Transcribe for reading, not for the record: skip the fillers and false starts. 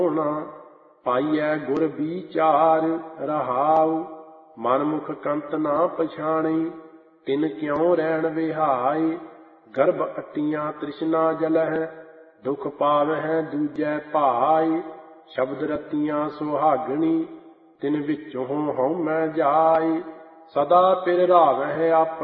ਪਾਈਐ ਗੁਰ ਵਿਚਾਰ ਰਹਾਉ। ਮਨਮੁਖ ਕੰਤ ਨਾ ਪਛਾਣੀ, ਤਿਨ ਕਿਉ ਰਹਿਣ ਵਿਹਾਈ। ਗਰਭ ਅਟੀਆਂ ਤ੍ਰਿਸ਼ਨਾ ਜਲਹਿ, ਦੁਖ ਪਾਵਹਿ ਦੂਜੈ ਭਾਈ। ਸ਼ਬਦ ਰਤੀਆਂ ਸੁਹਾਗਣੀ, ਤਿਨ ਵਿੱਚੋਂ ਹਉਮੈ ਜਾਈ। ਸਦਾ ਪਿਰ ਰਾਵਹਿ ਆਪਣਾ,